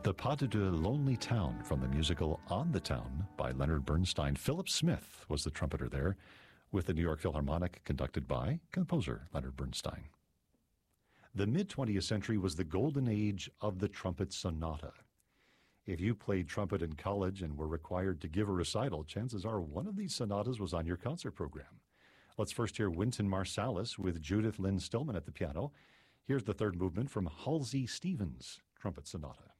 The Pas de Deux Lonely Town from the musical On the Town by Leonard Bernstein. Philip Smith was the trumpeter there, with the New York Philharmonic conducted by composer Leonard Bernstein. The mid-20th century was the golden age of the trumpet sonata. If you played trumpet in college and were required to give a recital, chances are one of these sonatas was on your concert program. Let's first hear Wynton Marsalis with Judith Lynn Stillman at the piano. Here's the third movement from Halsey Stevens' Trumpet Sonata.